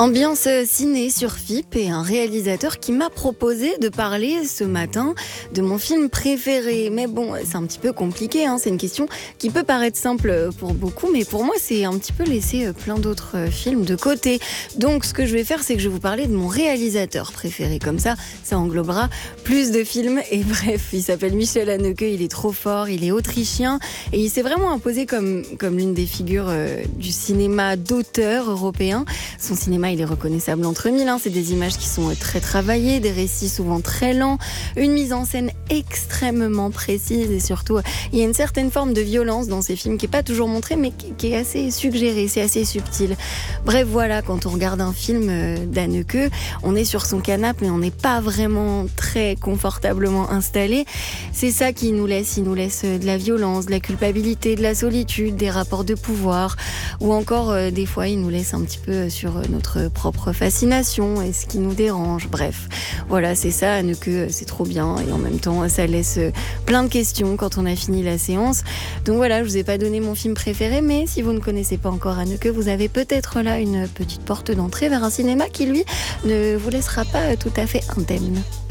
Ambiance ciné sur FIP et un réalisateur qui m'a proposé de parler ce matin de mon film préféré. Mais bon, c'est un petit peu compliqué, c'est une question qui peut paraître simple pour beaucoup, mais pour moi c'est un petit peu laisser plein d'autres films de côté. Donc ce que je vais faire, c'est que je vais vous parler de mon réalisateur préféré. Comme ça englobera plus de films. Et bref, il s'appelle Michel Haneke, il est trop fort, il est autrichien et il s'est vraiment imposé comme l'une des figures du cinéma d'auteur européen. Son cinéma, il est reconnaissable entre mille. C'est des images qui sont très travaillées, des récits souvent très lents, une mise en scène extrêmement précise et surtout, il y a une certaine forme de violence dans ces films qui n'est pas toujours montrée, mais qui est assez suggérée, c'est assez subtil. Bref, voilà, quand on regarde un film d'Haneke, on est sur son canapé, mais on n'est pas vraiment très confortablement installé. C'est ça qu'il nous laisse. Il nous laisse de la violence, de la culpabilité, de la solitude, des rapports de pouvoir, ou encore, des fois, il nous laisse un petit peu sur notre propre fascination et ce qui nous dérange. Bref, voilà, c'est ça, Haneke, c'est trop bien et en même temps, ça laisse plein de questions quand on a fini la séance. Donc voilà, je vous ai pas donné mon film préféré, mais si vous ne connaissez pas encore Haneke, vous avez peut-être là une petite porte d'entrée vers un cinéma qui, lui, ne vous laissera pas tout à fait indemne.